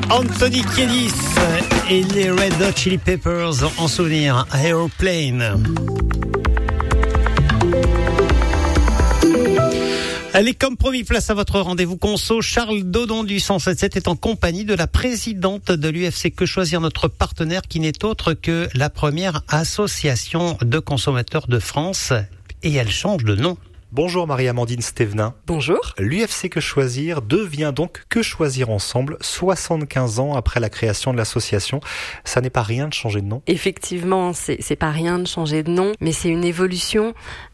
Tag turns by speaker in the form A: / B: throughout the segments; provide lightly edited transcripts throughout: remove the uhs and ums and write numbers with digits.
A: Anthony Kiedis et les Red Hot Chili Peppers en souvenir, Aeroplane. Allez, comme promis, place à votre rendez-vous conso. Charles Dodon du 107.7 est en compagnie de la présidente de l'UFC Que Choisir, notre partenaire qui n'est autre que la première association de consommateurs de France. Et elle change de nom.
B: Bonjour Marie-Amandine Stévenin.
C: Bonjour.
B: L'UFC Que Choisir devient donc Que Choisir Ensemble, 75 ans après la création de l'association. Ça n'est pas rien de changer de nom.
C: Effectivement, c'est pas rien de changer de nom, mais c'est une évolution.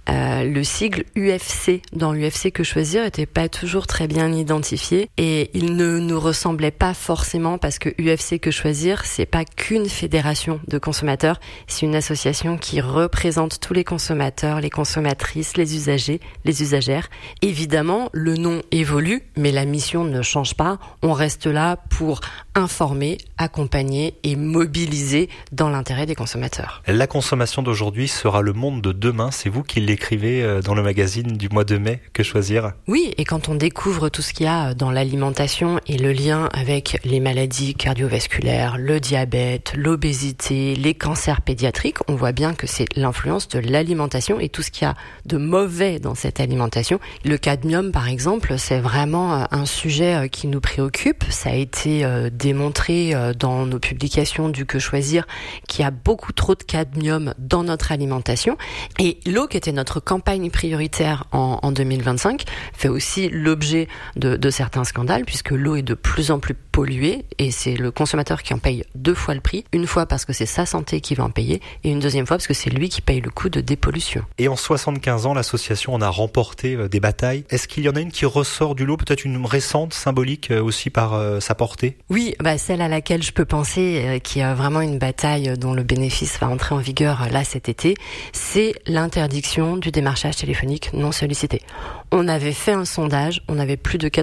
C: Le sigle UFC dans l'UFC Que Choisir était pas toujours très bien identifié et il ne nous ressemblait pas forcément parce que UFC Que Choisir, c'est pas qu'une fédération de consommateurs, c'est une association qui représente tous les consommateurs, les consommatrices, les usagers, les usagères. Évidemment, le nom évolue, mais la mission ne change pas. On reste là pour informer, accompagner et mobiliser dans l'intérêt des consommateurs.
B: La consommation d'aujourd'hui sera le monde de demain. C'est vous qui l'écrivez dans le magazine du mois de mai, Que Choisir.
C: Oui, et quand on découvre tout ce qu'il y a dans l'alimentation et le lien avec les maladies cardiovasculaires, le diabète, l'obésité, les cancers pédiatriques, on voit bien que c'est l'influence de l'alimentation et tout ce qu'il y a de mauvais dans cette alimentation. Le cadmium, par exemple, c'est vraiment un sujet qui nous préoccupe. Ça a été démontré dans nos publications du Que Choisir qu'il y a beaucoup trop de cadmium dans notre alimentation. Et l'eau, qui était notre campagne prioritaire en 2025, fait aussi l'objet de certains scandales, puisque l'eau est de plus en plus polluée, et c'est le consommateur qui en paye 2 fois le prix. Une fois parce que c'est sa santé qui va en payer, et une deuxième fois parce que c'est lui qui paye le coût de dépollution.
B: Et en 75 ans, l'association en a remporté des batailles. Est-ce qu'il y en a une qui ressort du lot, peut-être une récente, symbolique aussi par sa portée?
C: Oui, celle à laquelle je peux penser, qui a vraiment une bataille dont le bénéfice va entrer en vigueur là cet été, c'est l'interdiction du démarchage téléphonique non sollicité. On avait fait un sondage, on avait plus de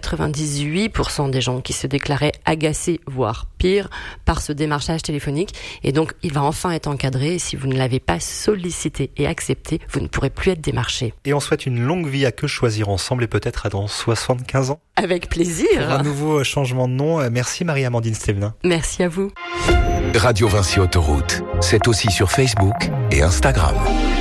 C: 98% des gens qui se déclaraient agacés, voire pire, par ce démarchage téléphonique. Et donc, il va enfin être encadré. Et si vous ne l'avez pas sollicité et accepté, vous ne pourrez plus être démarché.
B: Et on souhaite une longue vie à Que Choisir Ensemble et peut-être à dans 75 ans.
C: Avec plaisir.
B: Pour un nouveau changement de nom. Merci Marie-Amandine Stévenin.
C: Merci à vous.
D: Radio Vinci Autoroute, c'est aussi sur Facebook et Instagram.